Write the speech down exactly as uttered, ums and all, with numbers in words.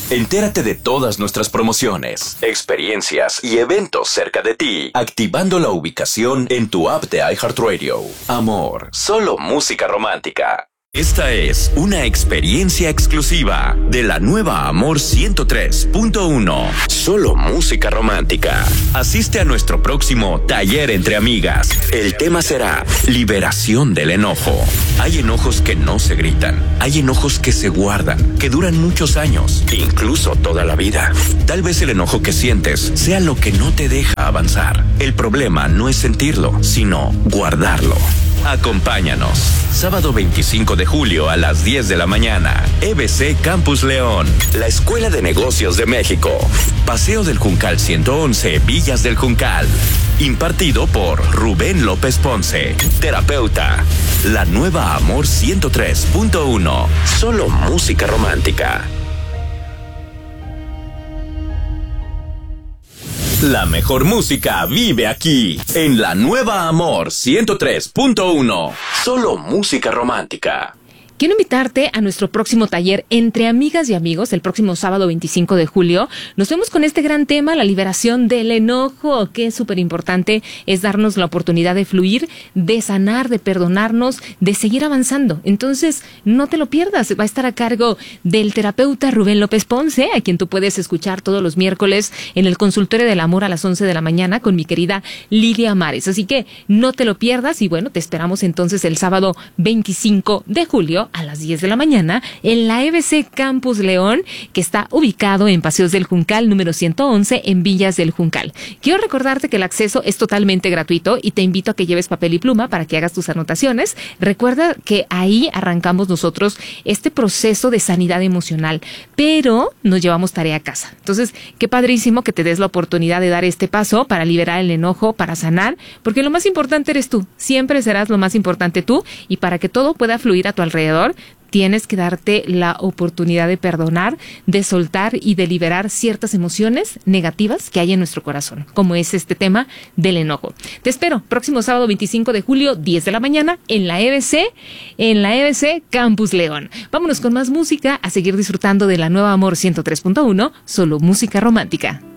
Entérate de todas nuestras promociones, experiencias y eventos cerca de ti, activando la ubicación en tu app de iHeartRadio. Amor, solo música romántica. Esta es una experiencia exclusiva de la nueva Amor ciento tres punto uno. Solo música romántica. Asiste a nuestro próximo taller entre amigas. El tema será liberación del enojo. Hay enojos que no se gritan. Hay enojos que se guardan, que duran muchos años, incluso toda la vida. Tal vez el enojo que sientes sea lo que no te deja avanzar. El problema no es sentirlo, sino guardarlo. Acompáñanos. Sábado veinticinco de julio a las diez de la mañana. E B C Campus León. La Escuela de Negocios de México. Paseo del Juncal ciento once, Villas del Juncal. Impartido por Rubén López Ponce, terapeuta. La nueva Amor ciento tres punto uno. Solo música romántica. La mejor música vive aquí, en la nueva Amor ciento tres punto uno. Solo música romántica. Quiero invitarte a nuestro próximo taller Entre Amigas y Amigos, el próximo sábado veinticinco de julio. Nos vemos con este gran tema, la liberación del enojo, que es súper importante, es darnos la oportunidad de fluir, de sanar, de perdonarnos, de seguir avanzando. Entonces, no te lo pierdas, va a estar a cargo del terapeuta Rubén López Ponce, a quien tú puedes escuchar todos los miércoles en el Consultorio del Amor a las once de la mañana con mi querida Lilia Mares. Así que no te lo pierdas y bueno, te esperamos entonces el sábado veinticinco de julio a las diez de la mañana en la E B C Campus León, que está ubicado en Paseos del Juncal número ciento once en Villas del Juncal. Quiero recordarte que el acceso es totalmente gratuito y te invito a que lleves papel y pluma para que hagas tus anotaciones. Recuerda que ahí arrancamos nosotros este proceso de sanidad emocional, pero nos llevamos tarea a casa. Entonces, qué padrísimo que te des la oportunidad de dar este paso para liberar el enojo, para sanar, porque lo más importante eres tú. Siempre serás lo más importante tú, y para que todo pueda fluir a tu alrededor, tienes que darte la oportunidad de perdonar, de soltar y de liberar ciertas emociones negativas que hay en nuestro corazón, como es este tema del enojo. Te espero próximo sábado veinticinco de julio, diez de la mañana, en la E B C, en la E B C Campus León. Vámonos con más música, a seguir disfrutando de la nueva Amor ciento tres punto uno, solo música romántica.